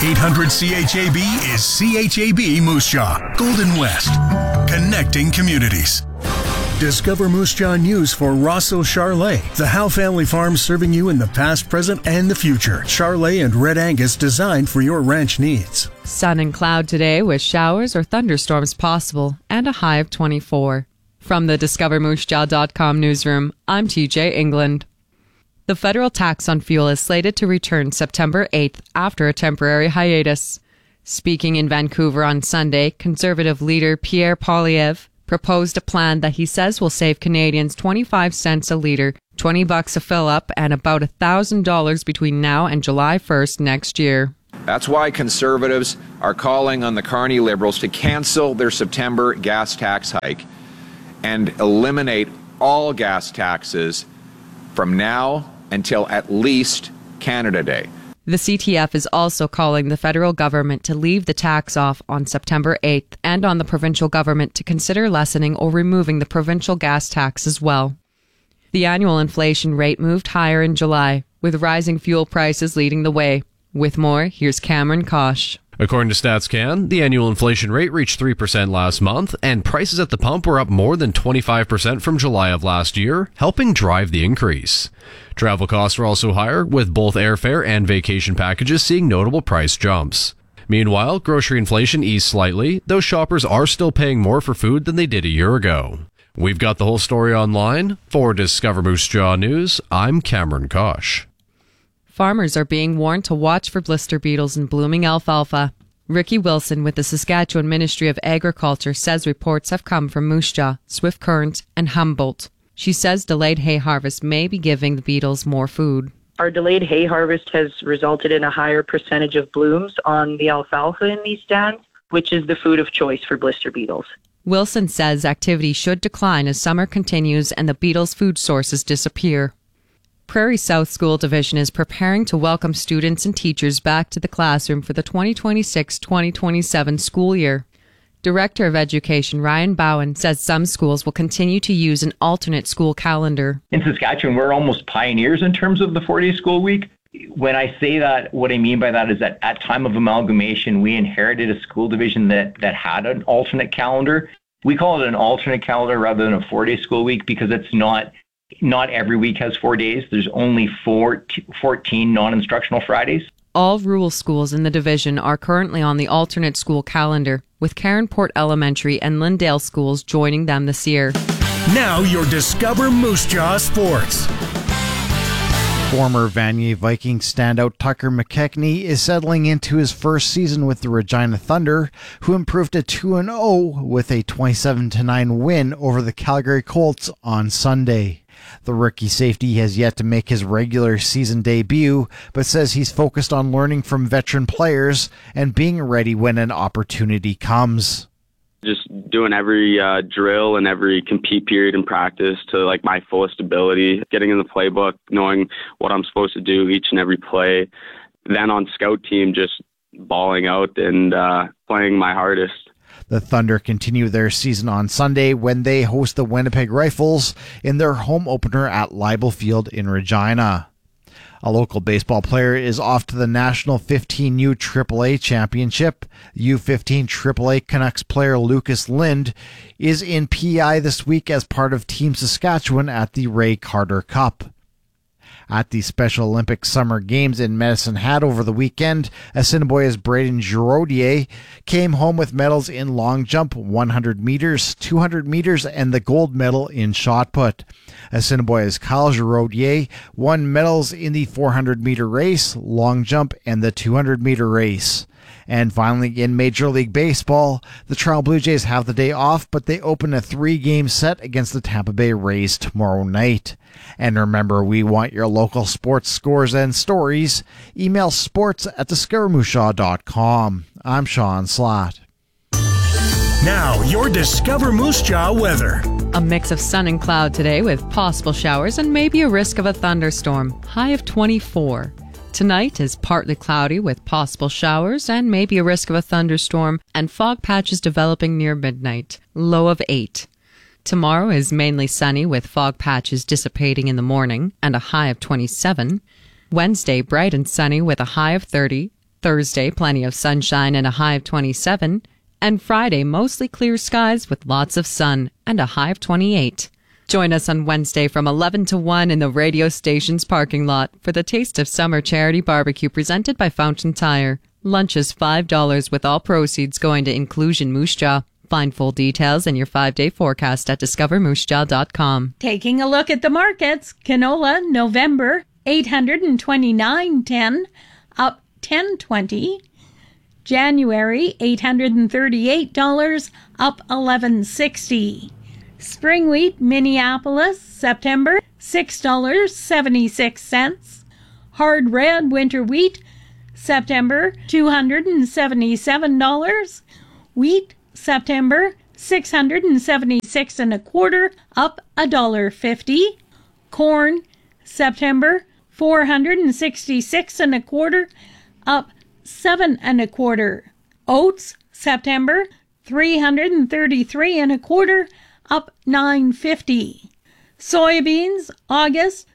800 CHAB is CHAB Moose Jaw, Golden West, connecting communities. Discover Moose Jaw news for Rosso Charlet, the Howe family farm serving you in the past, present, and the future. Charlet and Red Angus designed for your ranch needs. Sun and cloud today with showers or thunderstorms possible and a high of 24. From the DiscoverMooseJaw.com newsroom, I'm TJ England. The federal tax on fuel is slated to return September 8th after a temporary hiatus. Speaking in Vancouver on Sunday, Conservative leader Pierre Poilievre proposed a plan that he says will save Canadians 25 cents a litre, $20 a fill-up, and about $1,000 between now and July 1st next year. That's why Conservatives are calling on the Carney Liberals to cancel their September gas tax hike and eliminate all gas taxes from now until at least Canada Day. The CTF is also calling the federal government to leave the tax off on September 8th and on the provincial government to consider lessening or removing the provincial gas tax as well. The annual inflation rate moved higher in July, with rising fuel prices leading the way. With more, here's Cameron Kosh. According to StatsCan, the annual inflation rate reached 3% last month, and prices at the pump were up more than 25% from July of last year, helping drive the increase. Travel costs are also higher, with both airfare and vacation packages seeing notable price jumps. Meanwhile, grocery inflation eased slightly, though shoppers are still paying more for food than they did a year ago. We've got the whole story online. For Discover Moose Jaw News, I'm Cameron Kosh. Farmers are being warned to watch for blister beetles in blooming alfalfa. Ricky Wilson with the Saskatchewan Ministry of Agriculture says reports have come from Moose Jaw, Swift Current, and Humboldt. She says delayed hay harvest may be giving the beetles more food. Our delayed hay harvest has resulted in a higher percentage of blooms on the alfalfa in these stands, which is the food of choice for blister beetles. Wilson says activity should decline as summer continues and the beetles' food sources disappear. Prairie South School Division is preparing to welcome students and teachers back to the classroom for the 2026-2027 school year. Director of Education Ryan Bowen says some schools will continue to use an alternate school calendar. In Saskatchewan, we're almost pioneers in terms of the 4-day school week. When I say that, what I mean by that is that at time of amalgamation, we inherited a school division that had an alternate calendar. We call it an alternate calendar rather than a 4-day school week because it's not every week has 4 days. There's only 14 non-instructional Fridays. All rural schools in the division are currently on the alternate school calendar, with Caronport Elementary and Lyndale schools joining them this year. Now your Discover Moose Jaw Sports. Former Vanier Vikings standout Tucker McKechnie is settling into his first season with the Regina Thunder, who improved to 2-0 with a 27-9 win over the Calgary Colts on Sunday. The rookie safety has yet to make his regular season debut, but says he's focused on learning from veteran players and being ready when an opportunity comes. Just doing every drill and every compete period in practice to like my fullest ability, getting in the playbook, knowing what I'm supposed to do each and every play. Then on scout team, just balling out and playing my hardest. The Thunder continue their season on Sunday when they host the Winnipeg Rifles in their home opener at Leibel Field in Regina. A local baseball player is off to the National 15U AAA Championship. U15 AAA Canucks player Lucas Lind is in PI this week as part of Team Saskatchewan at the Ray Carter Cup. At the Special Olympic Summer Games in Medicine Hat over the weekend, Assiniboia's Braden Giraudier came home with medals in long jump, 100 meters, 200 meters, and the gold medal in shot put. Assiniboia's Kyle Giraudier won medals in the 400-meter race, long jump, and the 200-meter race. And finally, in Major League Baseball, the Toronto Blue Jays have the day off, but they open a 3-game set against the Tampa Bay Rays tomorrow night. And remember, we want your local sports scores and stories. Email sports@discovermoosejaww.com. I'm Sean Slott. Now, your Discover Moose Jaw weather. A mix of sun and cloud today with possible showers and maybe a risk of a thunderstorm. High of 24. Tonight is partly cloudy with possible showers and maybe a risk of a thunderstorm and fog patches developing near midnight. Low of 8. Tomorrow is mainly sunny with fog patches dissipating in the morning and a high of 27. Wednesday, bright and sunny with a high of 30. Thursday, plenty of sunshine and a high of 27. And Friday, mostly clear skies with lots of sun and a high of 28. Join us on Wednesday from 11 to 1 in the radio station's parking lot for the Taste of Summer charity barbecue presented by Fountain Tire. Lunch is $5 with all proceeds going to Inclusion Moose Jaw. Find full details and your 5-day forecast at discovermoosejaw.com. Taking a look at the markets, canola, November, $829.10, up $10.20. January, $838, up $11.60. Spring wheat, Minneapolis, September, $6.76. Hard red winter wheat, September, $277. Wheat, September, $676.25, up $1.50. Corn, September, $466.25, up $7.25. Oats, September, $333.25, up $9.50. Soybeans, August,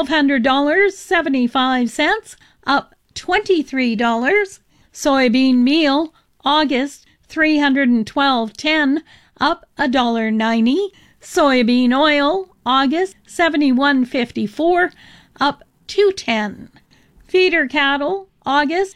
$1,200.75, up $23. Soybean meal, August, $312.10, up $1.90. Soybean oil, August, $71.54, up $2.10. Feeder cattle, August,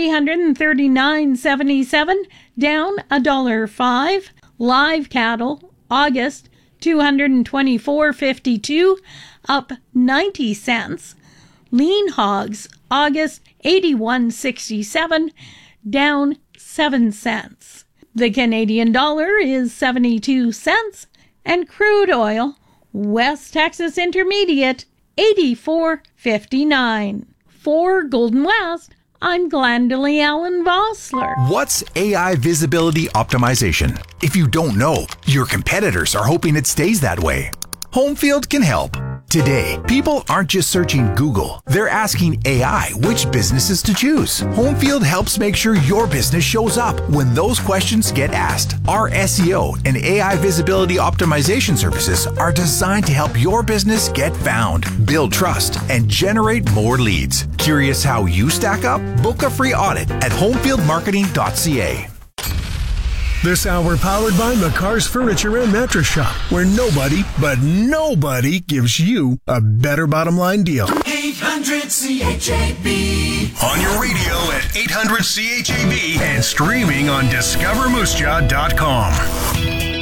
$339.77, down $1.05. Live cattle, August, $224.52, up 90 cents. Lean hogs, August, $81.67, down 7 cents. The Canadian dollar is 72 cents, and crude oil, West Texas Intermediate, 84.59. For Golden West, I'm Glendalee Allen Vossler. What's AI visibility optimization? If you don't know, your competitors are hoping it stays that way. Homefield can help. Today, people aren't just searching Google. They're asking AI which businesses to choose. Homefield helps make sure your business shows up when those questions get asked. Our SEO and AI visibility optimization services are designed to help your business get found, build trust, and generate more leads. Curious how you stack up? Book a free audit at homefieldmarketing.ca. This hour powered by McCarr's Furniture and Mattress Shop, where nobody, but nobody gives you a better bottom line deal. 800 CHAB. On your radio at 800 CHAB and streaming on discovermoosejaw.com.